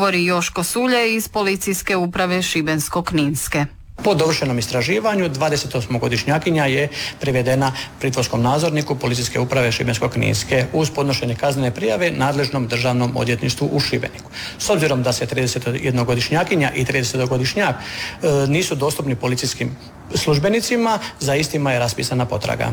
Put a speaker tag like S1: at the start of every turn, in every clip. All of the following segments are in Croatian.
S1: govori Joško Sulje iz Policijske uprave Šibensko-kninske.
S2: Po dovršenom istraživanju 28-godišnjakinja je privedena pritvorskom nadzorniku Policijske uprave Šibensko-kninske uz podnošenje kaznene prijave nadležnom državnom odvjetništvu u Šibeniku. S obzirom da se 31-godišnjakinja i 30-godišnjak nisu dostupni policijskim službenicima, za istima je raspisana potraga.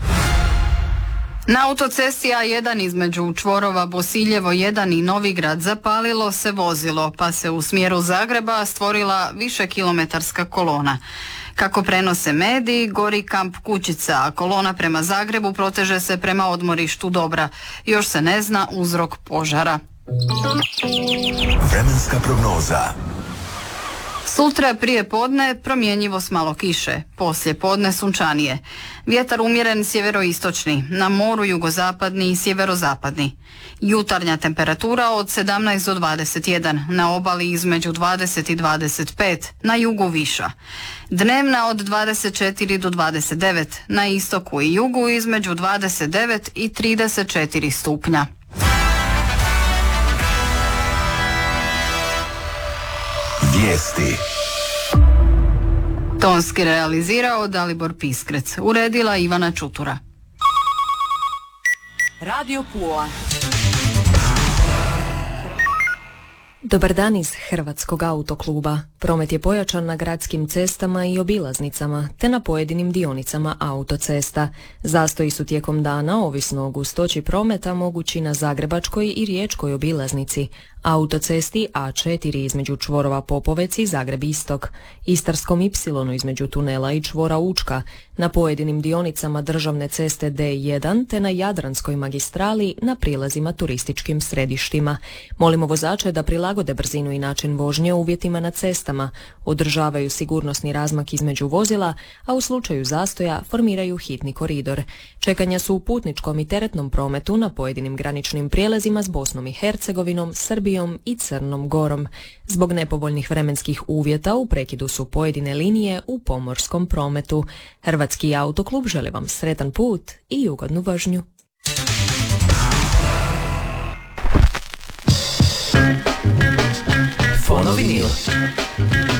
S1: Na autocesti A1 između čvorova Bosiljevo 1 i Novigrad zapalilo se vozilo, pa se u smjeru Zagreba stvorila višekilometarska kolona. Kako prenose mediji, gori kamp Kućica, a kolona prema Zagrebu proteže se prema odmorištu Dobra. Još se ne zna uzrok požara.
S3: Vremenska prognoza.
S1: Sutra prije podne promjenjivo s malo kiše, poslije podne sunčanije. Vjetar umjeren sjeveroistočni, na moru jugozapadni i sjeverozapadni. Jutarnja temperatura od 17 do 21, na obali između 20 i 25, na jugu viša. Dnevna od 24 do 29, na istoku i jugu između 29 i 34 stupnja.
S3: Vijesti.
S1: Tonski realizirao Dalibor Piskrec, uredila Ivana Čutura.
S4: Radio Pula.
S5: Dobar dan iz Hrvatskog autokluba. Promet je pojačan na gradskim cestama i obilaznicama, te na pojedinim dionicama autocesta. Zastoji su tijekom dana, ovisno o gustoći prometa, mogući na Zagrebačkoj i Riječkoj obilaznici, autocesti A4 između čvorova Popovec i Zagreb Istok, Istarskom Y između tunela i čvora Učka, na pojedinim dionicama državne ceste D1 te na Jadranskoj magistrali na prilazima turističkim središtima. Molimo vozače da prilagode brzinu i način vožnje uvjetima na cestama, održavaju sigurnosni razmak između vozila, a u slučaju zastoja formiraju hitni koridor. Čekanja su u putničkom i teretnom prometu na pojedinim graničnim prijelazima s Bosnom i Hercegovinom, Srbijom i Crnom Gorom. Zbog nepovoljnih vremenskih uvjeta u prekidu su pojedine linije u pomorskom prometu. Hrvatski autoklub želi vam sretan put i ugodnu vožnju.
S3: Fonovinil.